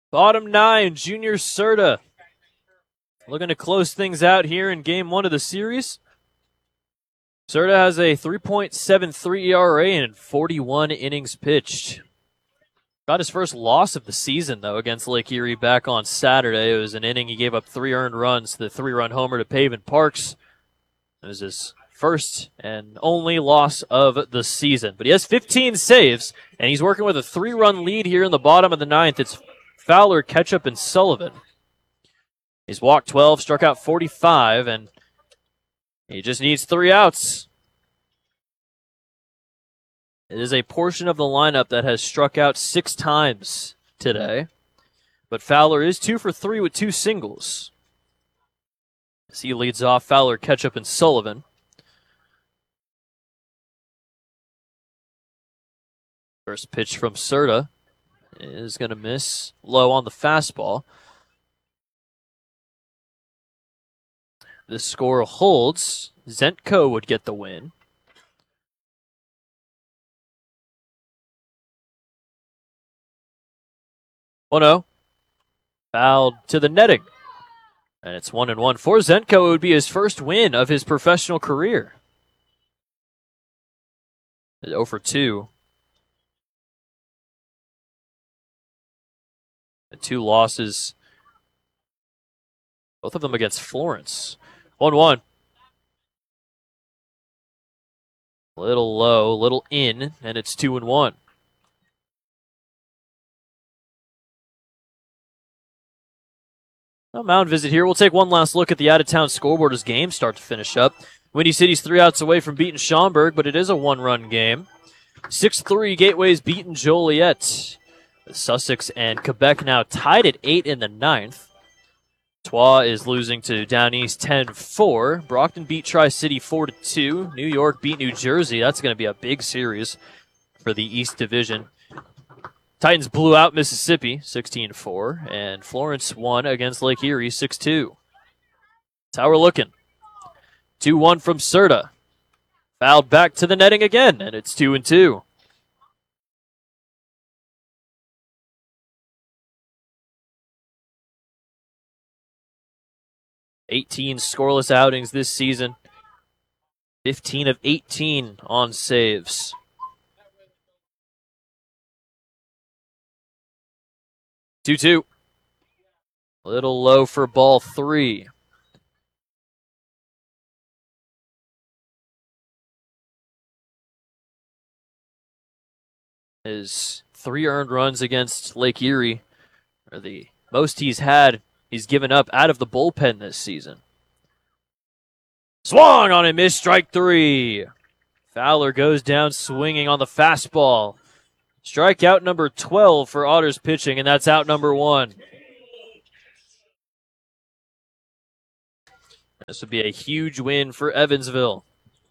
Bottom 9, Junior Serta. Looking to close things out here in game 1 of the series. Serta has a 3.73 ERA and 41 innings pitched. Got his first loss of the season, though, against Lake Erie back on Saturday. It was an inning he gave up 3 earned runs, the 3-run homer to Pavin Parks. It was his first and only loss of the season. But he has 15 saves, and he's working with a 3-run lead here in the bottom of the 9th. It's Fowler, Ketchup, and Sullivan. He's walked 12, struck out 45, and he just needs 3 outs. It is a portion of the lineup that has struck out 6 times today. But Fowler is 2 for 3 with 2 singles. As he leads off, Fowler, Ketchup, and Sullivan. First pitch from Serta is going to miss low on the fastball. The score holds. Zentko would get the win. Oh no. Fouled to the netting. And it's 1-1 for Zentko. It would be his first win of his professional career. 0 for 2. The 2 losses, both of them against Florence. 1-1. Little low, little in, and it's 2-1. A mound visit here. We'll take one last look at the out-of-town scoreboard as games start to finish up. Windy City's 3 outs away from beating Schaumburg, but it is a 1-run game. 6-3, Gateway's beaten Joliet. Sussex and Quebec now tied at 8 in the 9th. Troyes is losing to Down East 10-4. Brockton beat Tri-City 4-2. New York beat New Jersey. That's going to be a big series for the East Division. Titans blew out Mississippi 16-4. And Florence won against Lake Erie 6-2. That's how we're looking. 2-1 from Serta. Fouled back to the netting again, and it's 2-2. $18 scoreless outings this season. 15 of 18 on saves. Two. A little low for ball 3. His 3 earned runs against Lake Erie are the most he's given up out of the bullpen this season. Swung on a miss, strike 3. Fowler goes down swinging on the fastball. Strikeout number 12 for Otters pitching, and that's out number 1. This would be a huge win for Evansville.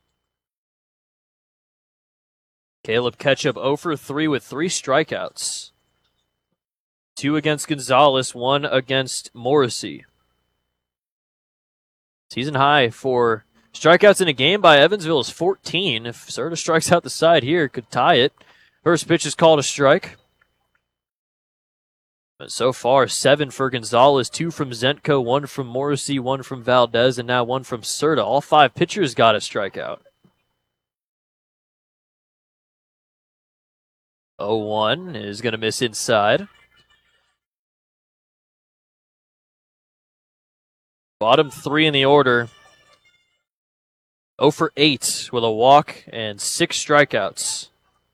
Caleb Ketchup 0 for 3 with 3 strikeouts. 2 against Gonzalez, 1 against Morrissey. Season high for strikeouts in a game by Evansville is 14. If Serta strikes out the side here, it could tie it. First pitch is called a strike. But so far, 7 for Gonzalez, 2 from Zentko, 1 from Morrissey, 1 from Valdez, and now 1 from Serta. All 5 pitchers got a strikeout. 0-1 is going to miss inside. Bottom 3 in the order. 0 for 8 with a walk and 6 strikeouts.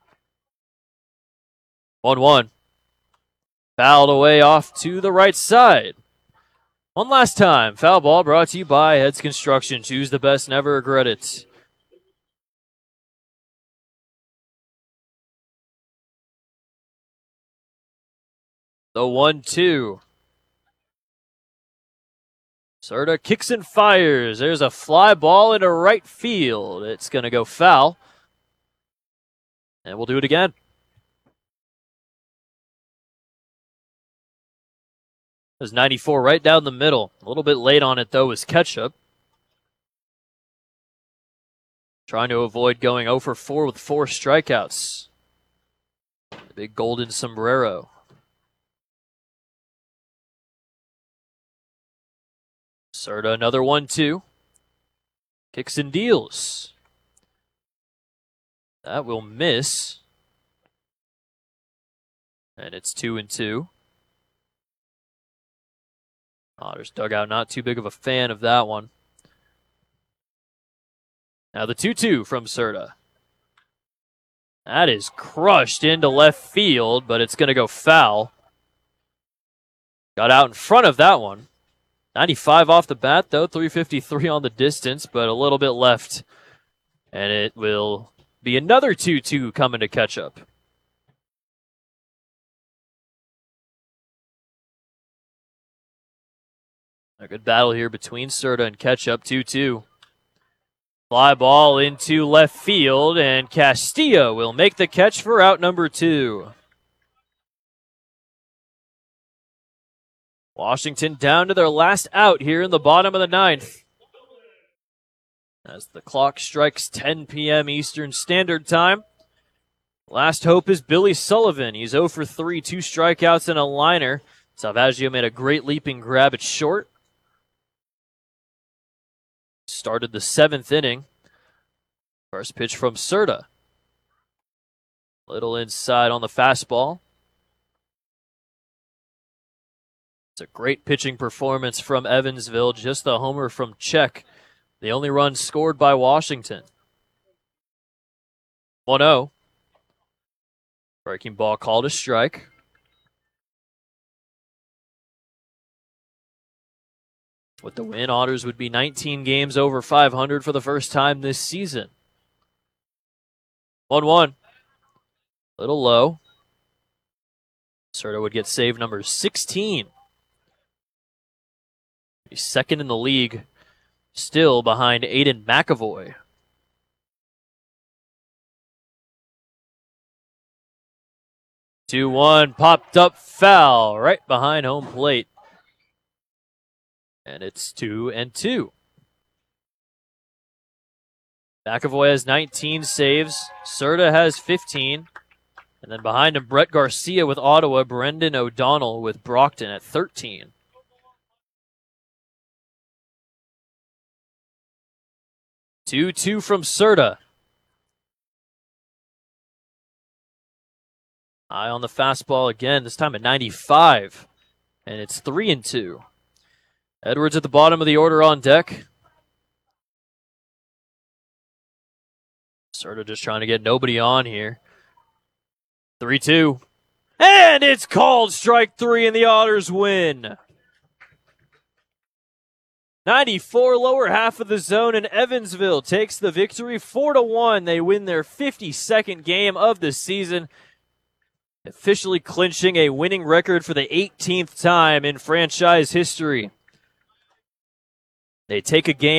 1-1. Fouled away off to the right side. One last time. Foul ball brought to you by Heads Construction. Choose the best, never regret it. The 1-2. Serta kicks and fires. There's a fly ball into right field. It's going to go foul. And we'll do it again. It was 94 right down the middle. A little bit late on it, though, was Ketchup. Trying to avoid going 0 for 4 with 4 strikeouts. The big golden sombrero. Serta, another 1-2. Kicks and deals. That will miss. And it's 2-2. Otters dugout not too big of a fan of that one. Now the 2-2 from Serta. That is crushed into left field, but it's going to go foul. Got out in front of that one. 95 off the bat, though. 353 on the distance, but a little bit left. And it will be another 2-2 coming to catch up. A good battle here between Serta and Ketchup. 2-2. Fly ball into left field, and Castillo will make the catch for out number 2. Washington down to their last out here in the bottom of the 9th. As the clock strikes 10 p.m. Eastern Standard Time. Last hope is Billy Sullivan. He's 0 for 3, 2 strikeouts and a liner. Salvaggio made a great leaping grab at short. Started the 7th inning. First pitch from Serta. Little inside on the fastball. It's a great pitching performance from Evansville. Just the homer from Czech. The only run scored by Washington. 1-0. Breaking ball called a strike. With the win, Otters would be 19 games over 500 for the first time this season. 1-1. Little low. Serta would get save number 16. He's second in the league, still behind Aiden McAvoy. Two one, popped up foul right behind home plate. And it's 2-2. McAvoy has 19 saves. Serta has 15. And then behind him, Brett Garcia with Ottawa, Brendan O'Donnell with Brockton at 13. Two from Serta. Eye on the fastball again, this time at 95. And it's 3-2. Edwards at the bottom of the order on deck. Serta just trying to get nobody on here. 3-2. And it's called strike 3 and the Otters win. 94 lower half of the zone, and Evansville takes the victory 4-1. They win their 52nd game of the season, officially clinching a winning record for the 18th time in franchise history. They take a game